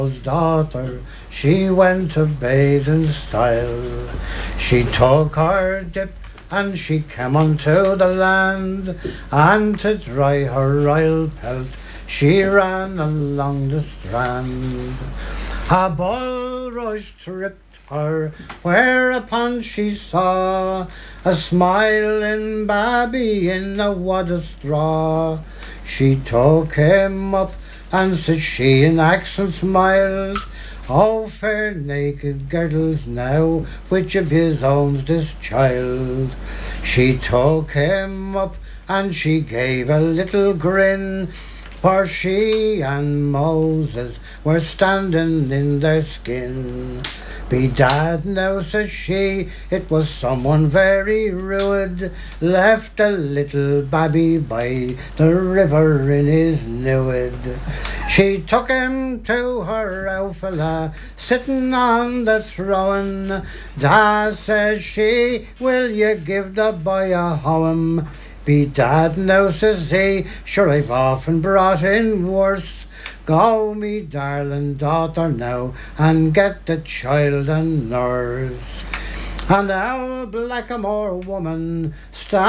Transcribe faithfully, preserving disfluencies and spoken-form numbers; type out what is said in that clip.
daughter, she went to bathe in style. She took her dip and she came unto the land, and to dry her royal pelt she ran along the strand. A bulrush tripped her, whereupon she saw a smiling babby in a wad of straw. She took him up and said she in accents mild, "Oh, fair naked girdles now, which of yous owns this child?" She took him up and she gave a little grin, for she and Moses were standing in their skin. "Bedad now," says she, "it was someone very rude, left a little babby by the river in his newid." She took him to her outfella, sitting on the throne. "Da," says she, "will you give the boy a home?" "Bedad now," says he, "sure I've often brought in worse. Go, me darling daughter now, and get the child a nurse." And the old blackamoor woman stand